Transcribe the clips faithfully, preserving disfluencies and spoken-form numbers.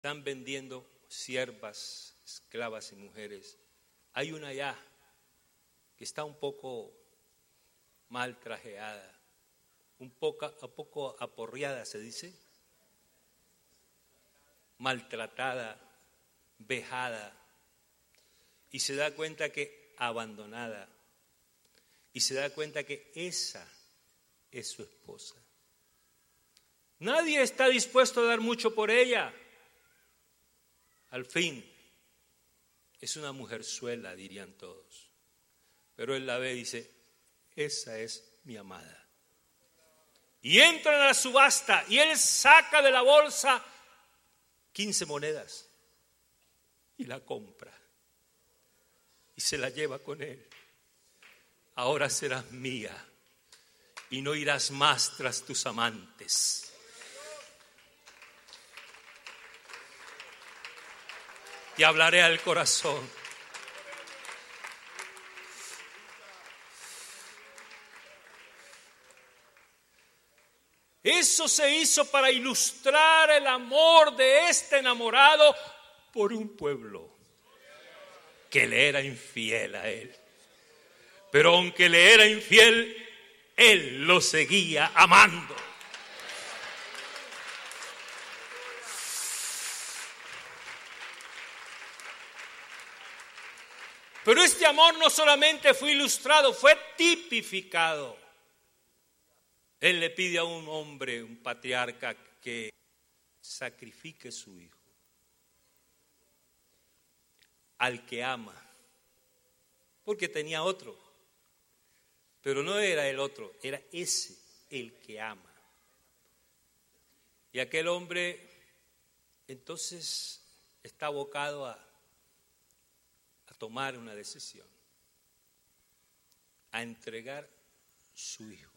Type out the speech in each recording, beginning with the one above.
Están vendiendo siervas, esclavas y mujeres. Hay una allá que está un poco mal trajeada, un poco, un poco aporreada, se dice, maltratada, vejada, y se da cuenta que abandonada, y se da cuenta que esa es su esposa. Nadie está dispuesto a dar mucho por ella. Al fin, es una mujerzuela, dirían todos. Pero él la ve y dice, esa es mi amada. Y entran a la subasta y él saca de la bolsa quince monedas y la compra. Y se la lleva con él. Ahora serás mía y no irás más tras tus amantes. Te hablaré al corazón. Eso se hizo para ilustrar el amor de este enamorado por un pueblo que le era infiel a él. Pero aunque le era infiel, él lo seguía amando. Pero este amor no solamente fue ilustrado, fue tipificado. Él le pide a un hombre, un patriarca, que sacrifique su hijo al que ama, porque tenía otro, pero no era el otro, era ese el que ama. Y aquel hombre entonces está abocado a tomar una decisión, a entregar su hijo.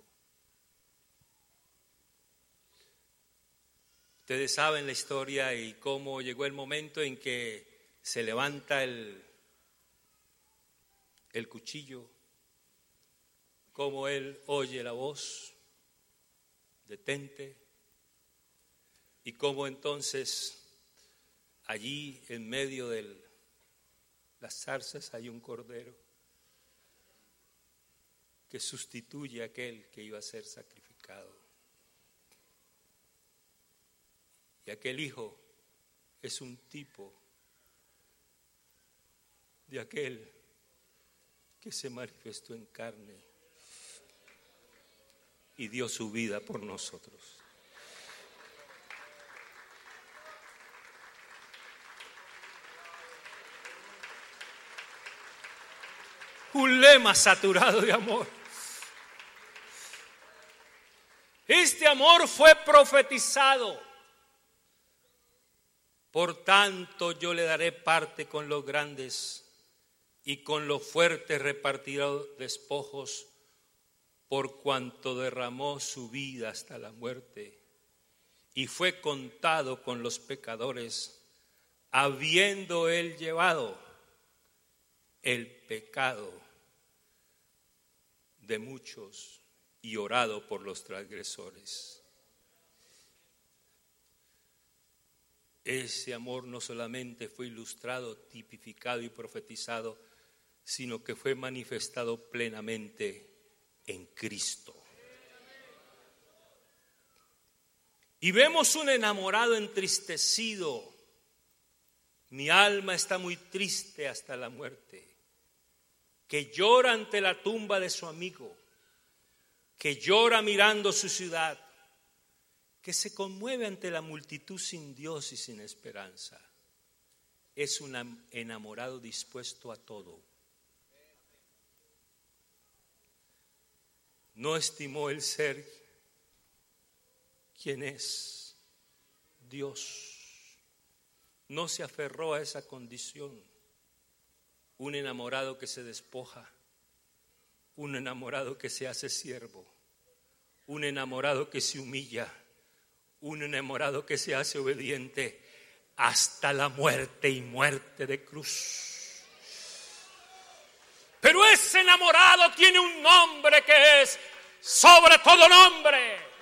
Ustedes saben la historia y cómo llegó el momento en que se levanta el, el cuchillo, cómo él oye la voz, detente, y cómo entonces allí en medio del las zarzas hay un cordero que sustituye a aquel que iba a ser sacrificado. Y aquel hijo es un tipo de aquel que se manifestó en carne y dio su vida por nosotros. Un lema saturado de amor. Este amor fue profetizado. Por tanto, yo le daré parte con los grandes y con los fuertes repartirá despojos, por cuanto derramó su vida hasta la muerte y fue contado con los pecadores, habiendo él llevado el pecado de muchos y orado por los transgresores. Ese amor no solamente fue ilustrado, tipificado y profetizado, sino que fue manifestado plenamente en Cristo. Y vemos un enamorado entristecido. Mi alma está muy triste hasta la muerte, que llora ante la tumba de su amigo, que llora mirando su ciudad, que se conmueve ante la multitud sin Dios y sin esperanza. Es un enamorado dispuesto a todo. No estimó el ser quien es Dios. No se aferró a esa condición. Un enamorado que se despoja, un enamorado que se hace siervo, un enamorado que se humilla, un enamorado que se hace obediente hasta la muerte y muerte de cruz. Pero ese enamorado tiene un nombre que es sobre todo nombre.